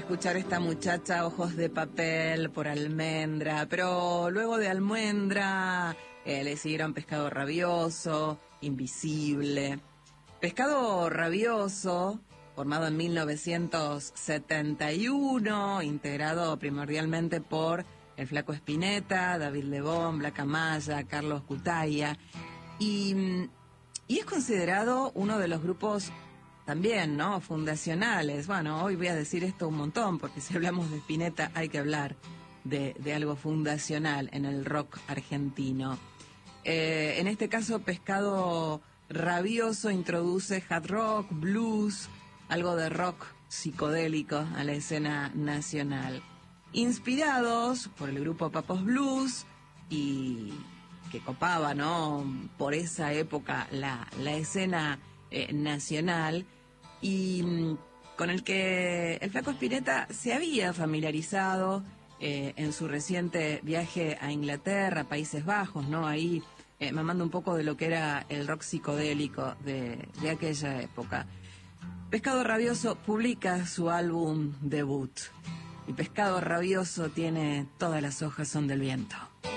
escuchar esta muchacha, Ojos de Papel, por Almendra, pero luego de Almendra le siguieron Pescado Rabioso, Invisible. Pescado Rabioso, formado en 1971, integrado primordialmente por el Flaco Spinetta, David Lebón, Blanca Maya, Carlos Cutaia, y es considerado uno de los grupos también, ¿no?, fundacionales. Bueno, hoy voy a decir esto un montón, porque si hablamos de Spinetta hay que hablar de algo fundacional en el rock argentino. En este caso, Pescado Rabioso introduce hard rock, blues, algo de rock psicodélico a la escena nacional. Inspirados por el grupo Papos Blues, y que copaba, ¿no?, por esa época la escena nacional, y con el que el Flaco Spinetta se había familiarizado en su reciente viaje a Inglaterra, Países Bajos, ¿no?, ahí mamando un poco de lo que era el rock psicodélico de aquella época. Pescado Rabioso publica su álbum debut, y Pescado Rabioso tiene Todas las hojas son del viento.